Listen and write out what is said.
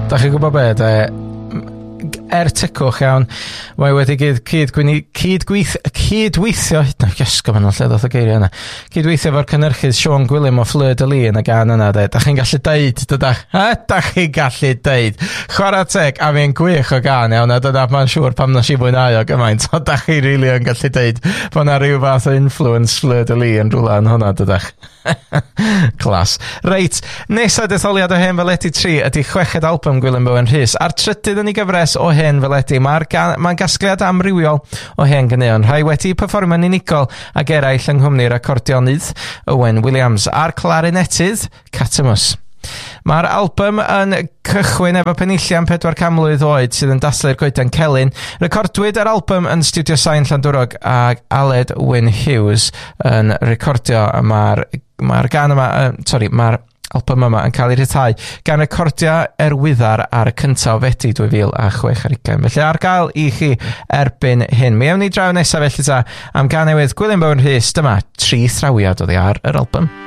Da chi'n gwybod be, de, ertygwch iawn, mae wedi cydweithio, hydna, iesgo fan o lle ddoth y geiriau yna, cydweithio fo'r cynhyrchydd Siôn Gwilym o Fleur de Lys yn y gan yna, de, da chi'n gallu deud, dydach, da chi'n gallu deud, chwarae teg, a fi'n gwych o gan iawn, a dyna ma'n siŵr pam nes i fwynhau o gymaint, o da chi rili yn gallu deud, bod na rhyw fath o influence Fleur de Lys yn rhywle yn hwnna, dydach. Clas. Reit, nesa detholiad o Hen Feledi 3 ydy 6ed album Gwilym Owen Rhys. A'r trydydd yn ei gyfres o Hen Feledi, mae'n gasgliad amrywiol o hen ganeuon. Rhai wedi perfformio'n unigol ac eraill yng nghwmni'r acordionydd Owen Williams a'r clarinetydd Catamus. Mae'r album yn cychwyn efo penillion 4 camlwydd oed sydd yn daslu'r goeden celyn. Recordwyd yr album yn Studio Sain Llandwrog ac Aled Wyn Hughes yn recordio. Mae'r album yma yn cael ei ryddhau gan recordio erwyddar ar y cyntaf o Fedi 2016. Felly ar gael i chi erbyn hyn. Mi ewn ni draw nesaf felly ta am gan newydd Gwilym Owen Rhys. Dyma 3 thrawiad oddi ar yr album.